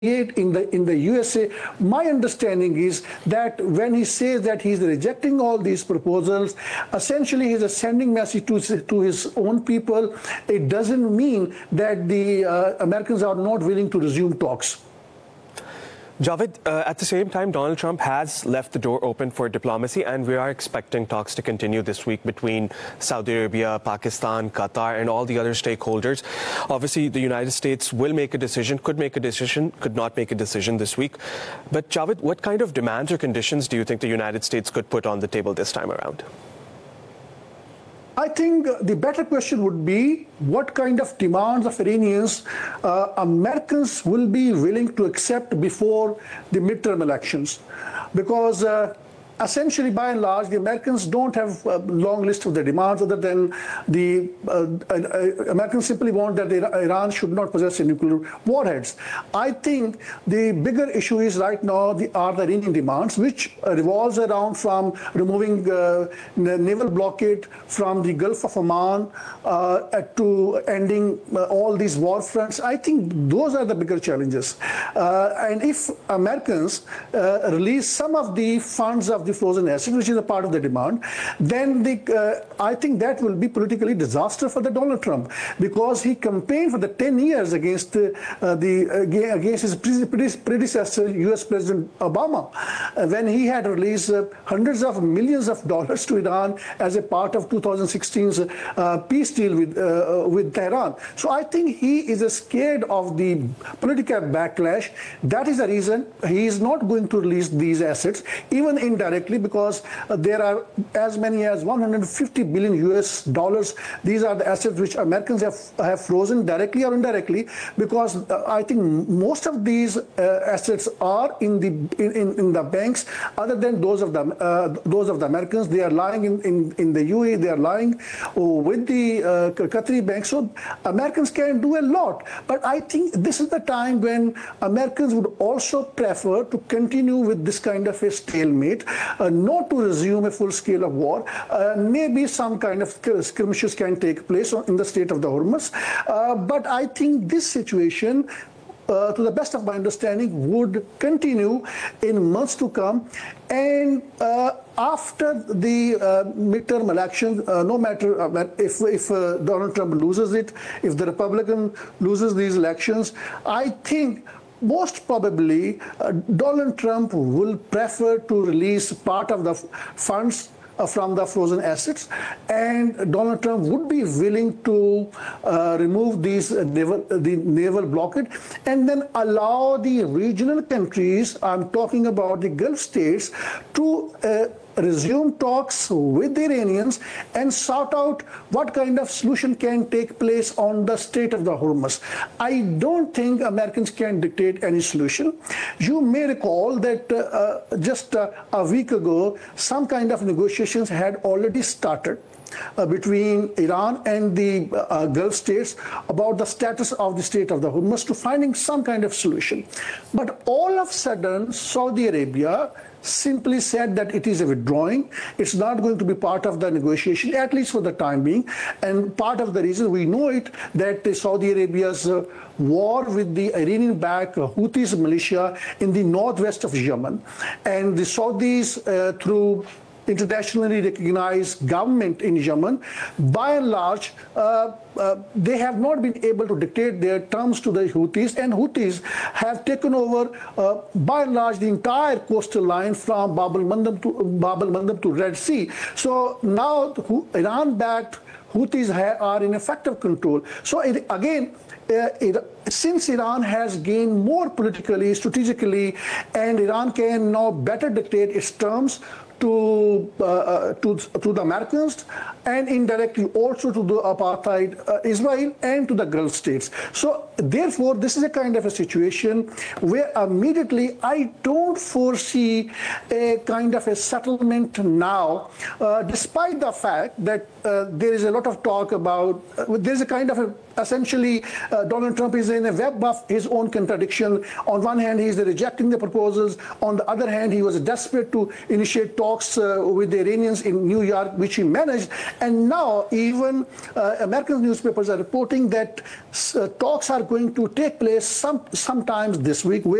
create in the USA. My understanding is that when he says that he's rejecting all these proposals, essentially he's sending message to his own people. It doesn't mean that the Americans are not willing to resume talks. Javed, at the same time, Donald Trump has left the door open for diplomacy, and we are expecting talks to continue this week between Saudi Arabia, Pakistan, Qatar, and all the other stakeholders. Obviously, the United States will make a decision, could make a decision, could not make a decision this week. But Javed, what kind of demands or conditions do you think the United States could put on the table this time around? I think the better question would be what kind of demands of Iranians Americans will be willing to accept before the midterm elections. Because essentially, by and large, the Americans don't have a long list of their demands other than the Americans simply want that Iran should not possess nuclear warheads. I think the bigger issue is right now are the Iranian demands, which revolves around from removing naval blockade from the Gulf of Oman to ending all these war fronts. I think those are the bigger challenges. And if Americans release some of the funds of the frozen assets, which is a part of the demand, then I think that will be politically disaster for the Donald Trump, because he campaigned for the 10 years against his predecessor, U.S. President Obama, when he had released hundreds of millions of dollars to Iran as a part of 2016's peace deal with Tehran. So I think he is scared of the political backlash. That is the reason he is not going to release these assets, even indirectly, because there are as many as 150 billion US dollars. These are the assets which Americans have frozen directly or indirectly, because I think most of these assets are in the banks other than those of the Americans. They are lying in the UAE, they are lying with the Qatari banks. So Americans can do a lot. But I think this is the time when Americans would also prefer to continue with this kind of a stalemate, not to resume a full scale of war. Maybe some kind of skirmishes can take place in the Strait of the Hormuz. But I think this situation, to the best of my understanding, would continue in months to come. And after the midterm elections, no matter if Donald Trump loses it, if the Republican loses these elections, I think most probably Donald Trump will prefer to release part of the funds from the frozen assets, and Donald Trump would be willing to remove the naval blockade and then allow the regional countries, I'm talking about the Gulf states, to resume talks with the Iranians and sort out what kind of solution can take place on the Strait of the Hormuz. I don't think Americans can dictate any solution. You may recall that just a week ago, some kind of negotiations had already started between Iran and the Gulf states about the status of the Strait of the Hormuz to finding some kind of solution. But all of a sudden, Saudi Arabia simply said that it is a withdrawing. It's not going to be part of the negotiation, at least for the time being. And part of the reason we know it, that Saudi Arabia's war with the Iranian-backed Houthis militia in the northwest of Yemen. And the Saudis, through internationally recognized government in Yemen, by and large, they have not been able to dictate their terms to the Houthis, and Houthis have taken over, by and large, the entire coastal line from Bab al-Mandab to Red Sea. So now Iran-backed Houthis are in effective control. So since Iran has gained more politically, strategically, and Iran can now better dictate its terms to the Americans and indirectly also to the apartheid Israel and to the Gulf states. So therefore, this is a kind of a situation where immediately I don't foresee a kind of a settlement now, despite the fact that there is a lot of talk about, there's a kind of a essentially, Donald Trump is in a web of his own contradiction. On one hand, he is rejecting the proposals. On the other hand, he was desperate to initiate talks with the Iranians in New York, which he managed. And now even American newspapers are reporting that talks are going to take place sometimes this week.